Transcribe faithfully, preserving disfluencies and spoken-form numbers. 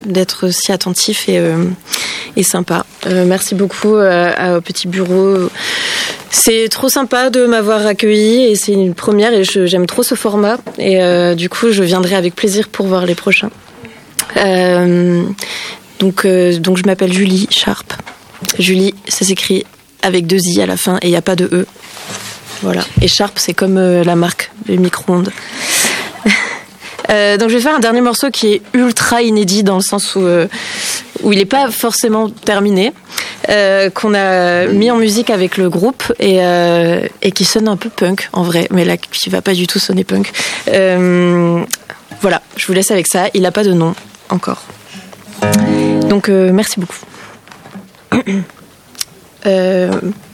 d'être si attentif et, euh, et sympa. Euh, merci beaucoup euh, au Petit Bureau. C'est trop sympa de m'avoir accueilli et c'est une première et je, j'aime trop ce format. Et euh, du coup, je viendrai avec plaisir pour voir les prochains. Euh, donc, euh, donc, je m'appelle Julie Sharp. Julie, ça s'écrit avec deux i à la fin et il n'y a pas de e. Voilà. Et Sharp, c'est comme euh, la marque, les micro-ondes. euh, donc je vais faire un dernier morceau qui est ultra inédit dans le sens où, euh, où il n'est pas forcément terminé, euh, qu'on a mis en musique avec le groupe et, euh, et qui sonne un peu punk en vrai, mais là qui ne va pas du tout sonner punk. Euh, voilà, je vous laisse avec ça. Il n'a pas de nom encore. Donc euh, merci beaucoup. euh,